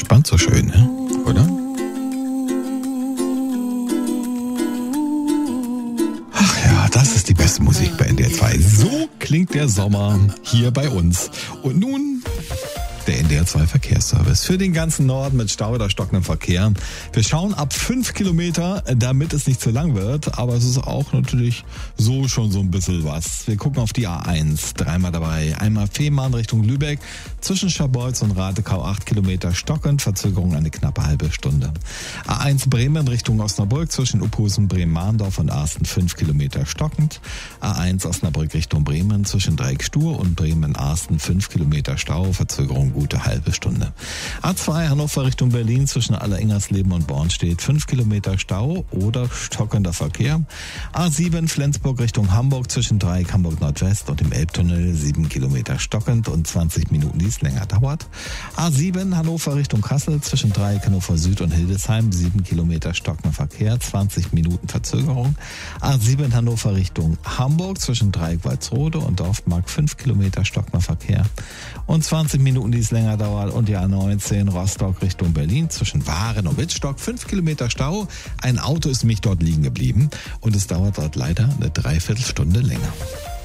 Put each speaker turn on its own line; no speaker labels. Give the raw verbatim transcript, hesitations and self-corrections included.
entspannt so schön, ne? Oder? Ach ja, das ist die beste Musik bei N D R zwei. So klingt der Sommer hier bei uns. Und nun der N D R zwei Verkehrsservice für den ganzen Norden mit Stau oder stockendem Verkehr. Wir schauen ab fünf Kilometer, damit es nicht zu lang wird, aber es ist auch natürlich so schon so ein bisschen was. Wir gucken auf die A eins, dreimal dabei. Einmal Fehmarn Richtung Lübeck, zwischen Scharbeutz und Ratekau acht Kilometer stockend, Verzögerung eine knappe halbe Stunde. A eins Bremen Richtung Osnabrück, zwischen Uphusen, Bremen-Mahndorf und Arsten fünf Kilometer stockend. A eins Osnabrück Richtung Bremen, zwischen Dreieck-Stur und Bremen-Arsten fünf Kilometer Stau, Verzögerung gute halbe Stunde. A zwei Hannover Richtung Berlin, zwischen Alleringers-Leben und Bornstedt fünf Kilometer Stau oder stockender Verkehr. A sieben Flensburg Richtung Hamburg, zwischen Dreieck Hamburg Nordwest und dem Elbtunnel sieben Kilometer stockend und zwanzig Minuten, die es länger dauert. A sieben Hannover Richtung Kassel, zwischen Dreieck Hannover Süd und Hildesheim sieben Kilometer stockender Verkehr, zwanzig Minuten Verzögerung. A sieben Hannover Richtung Hamburg, zwischen Dreieck Walsrode und Dorfmark fünf Kilometer stockender Verkehr und zwanzig Minuten, die es länger dauert. Und die A neunzehn Rostock Richtung Berlin, zwischen Waren und Wittstock fünf Kilometer Stau. Ein Auto ist nämlich dort liegen geblieben und es dauert dort leider eine Dreiviertelstunde länger.